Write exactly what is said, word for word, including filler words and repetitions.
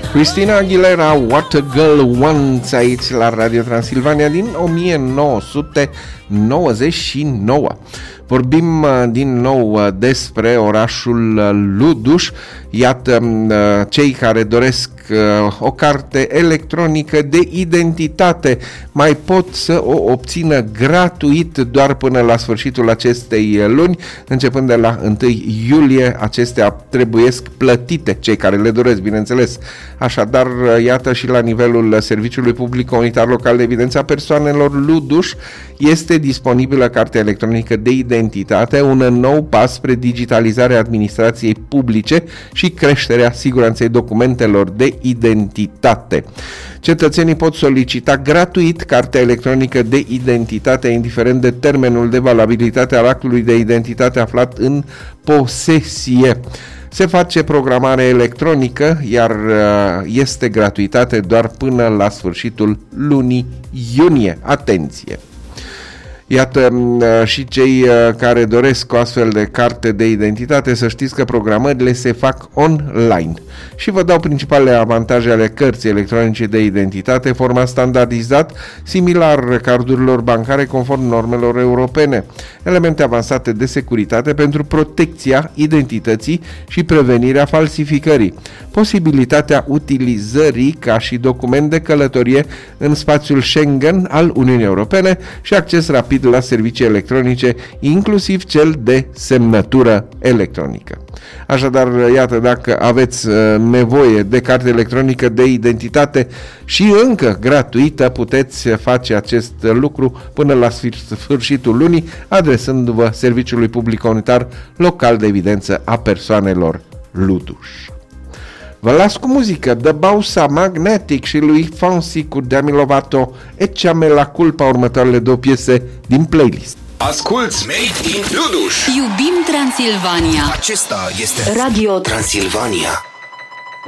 Christina Aguilera, What a Girl Wants, aici la Radio Transilvania din o mie nouă sute nouăzeci și nouă. Vorbim din nou despre orașul Luduș. Iată, cei care doresc o carte electronică de identitate mai pot să o obțină gratuit doar până la sfârșitul acestei luni. Începând de la întâi iulie, acestea trebuiesc plătite, cei care le doresc, bineînțeles. Așadar, iată, și la nivelul Serviciului Public Comunitar Local de Evidență a Persoanelor Luduș este disponibilă cartea electronică de identitate, un nou pas spre digitalizarea administrației publice și creșterea siguranței documentelor de identitate. Cetățenii pot solicita gratuit cartea electronică de identitate, indiferent de termenul de valabilitate al actului de identitate aflat în posesie. Se face programare electronică, iar este gratuitate doar până la sfârșitul lunii iunie. Atenție! Iată, și cei care doresc o astfel de carte de identitate, să știți că programările se fac online. Și vă dau principalele avantaje ale cărții electronice de identitate, format standardizat, similar cardurilor bancare conform normelor europene, elemente avansate de securitate pentru protecția identității și prevenirea falsificării, posibilitatea utilizării ca și document de călătorie în spațiul Schengen al Uniunii Europene și acces rapid la servicii electronice, inclusiv cel de semnătură electronică. Așadar, iată, dacă aveți nevoie de carte electronică de identitate și încă gratuită, puteți face acest lucru până la sfârșitul lunii, adresându-vă Serviciului Public Comunitar Local de Evidență a Persoanelor Luduș. Vă las cu muzică, The Bausa Magnetic și lui Fonsi cu Demi Lovato, Echame la culpa, următoarele două piese din playlist. Asculți Made in Luduș. Iubim Transilvania. Acesta este Radio Transilvania.